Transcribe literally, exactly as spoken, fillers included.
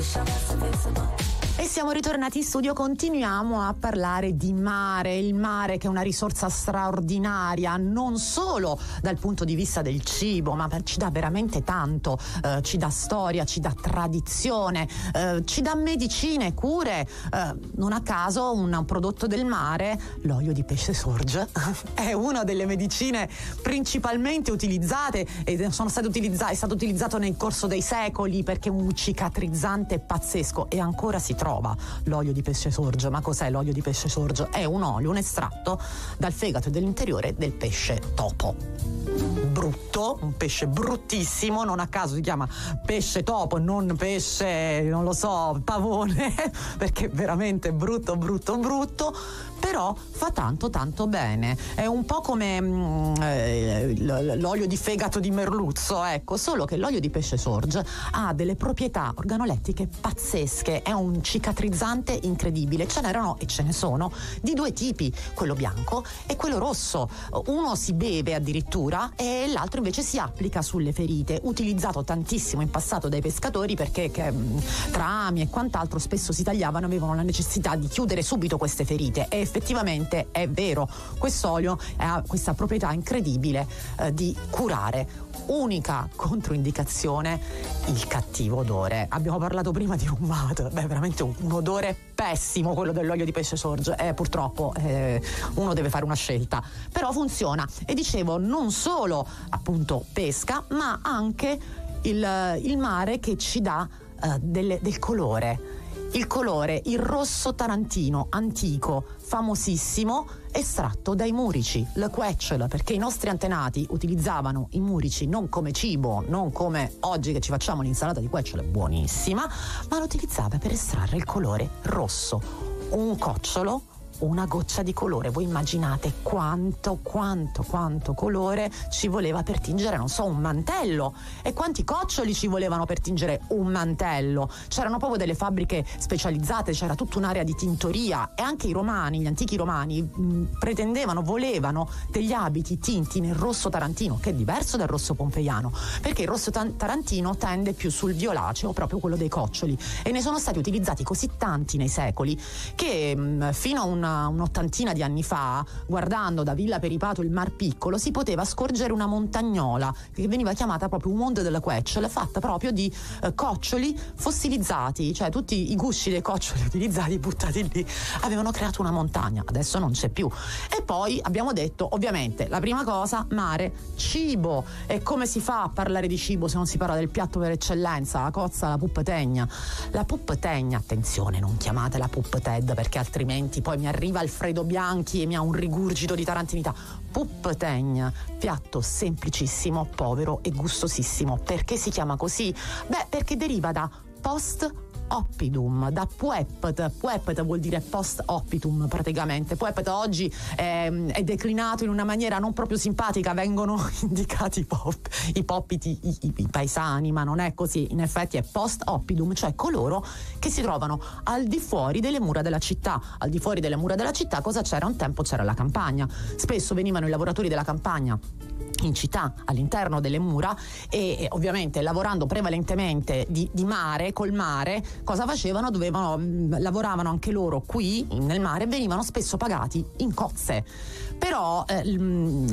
E siamo ritornati in studio, continuiamo a parlare di mare, il mare che è una risorsa straordinaria, non solo dal punto di vista del cibo, ma ci dà veramente tanto, eh, ci dà storia, ci dà tradizione, eh, ci dà medicine, cure, eh, non a caso un prodotto del mare, l'olio di pesce sorge, è una delle medicine principalmente utilizzate e sono state utilizzate, è stato utilizzato nel corso dei secoli perché è un cicatrizzante pazzesco e ancora si trova l'olio di pesce sorge. Ma cos'è l'olio di pesce sorge? È un olio, un estratto dal fegato e dell'interiore del pesce topo. Brutto, un pesce bruttissimo, non a caso si chiama pesce topo, non pesce, non lo so, pavone, perché è veramente brutto, brutto, brutto, però fa tanto tanto bene. È un po' come mm, eh, l'olio di fegato di merluzzo, ecco, solo che l'olio di pesce sorge ha delle proprietà organolettiche pazzesche, è un cicatrizzante incredibile. Ce n'erano e ce ne sono di due tipi, quello bianco e quello rosso. Uno si beve addirittura e l'altro invece si applica sulle ferite, utilizzato tantissimo in passato dai pescatori perché che, trami e quant'altro spesso si tagliavano, avevano la necessità di chiudere subito queste ferite e effettivamente è vero, quest'olio ha questa proprietà incredibile eh, di curare. Unica controindicazione, il cattivo odore. Abbiamo parlato prima di rhumato, beh, veramente un, un odore pessimo quello dell'olio di pesce sorge, eh, purtroppo eh, uno deve fare una scelta, però funziona. E dicevo, non solo appunto pesca, ma anche il, il mare che ci dà eh, delle, del colore. Il colore, il rosso tarantino antico, famosissimo, estratto dai murici, le quetchel, perché i nostri antenati utilizzavano i murici non come cibo, non come oggi che ci facciamo l'insalata di quetchel, buonissima, ma lo utilizzava per estrarre il colore rosso. Un cocciolo, una goccia di colore. Voi immaginate quanto, quanto, quanto colore ci voleva per tingere, non so, un mantello, e quanti coccioli ci volevano per tingere un mantello. C'erano proprio delle fabbriche specializzate, c'era tutta un'area di tintoria e anche i romani, gli antichi romani mh, pretendevano, volevano degli abiti tinti nel rosso tarantino, che è diverso dal rosso pompeiano, perché il rosso ta- tarantino tende più sul violaceo, proprio quello dei coccioli, e ne sono stati utilizzati così tanti nei secoli che mh, fino a un un'ottantina di anni fa, guardando da Villa Peripato il Mar Piccolo, si poteva scorgere una montagnola che veniva chiamata proprio un mondo della quetchel, fatta proprio di eh, coccioli fossilizzati, cioè tutti i gusci dei coccioli utilizzati buttati lì avevano creato una montagna. Adesso non c'è più. E poi abbiamo detto, ovviamente, la prima cosa, mare, cibo. E come si fa a parlare di cibo se non si parla del piatto per eccellenza, la cozza, la puppetegna? La puppetegna, attenzione, non chiamatela puppeted perché altrimenti poi mi arriva Alfredo Bianchi e mi ha un rigurgito di tarantinità. Puppetegna, piatto semplicissimo, povero e gustosissimo. Perché si chiama così? Beh, perché deriva da post oppidum, da puepet. Puepet vuol dire post oppitum praticamente. Puepet oggi è, è declinato in una maniera non proprio simpatica, vengono indicati i, pop, i poppiti, i, i, i paesani, ma non è così. In effetti è post oppidum, cioè coloro che si trovano al di fuori delle mura della città. Al di fuori delle mura della città cosa c'era? Un tempo c'era la campagna. Spesso venivano i lavoratori della campagna in città, all'interno delle mura, e, e ovviamente lavorando prevalentemente di, di mare, col mare, cosa facevano? Dovevano, mh, lavoravano anche loro qui nel mare e venivano spesso pagati in cozze. Però eh,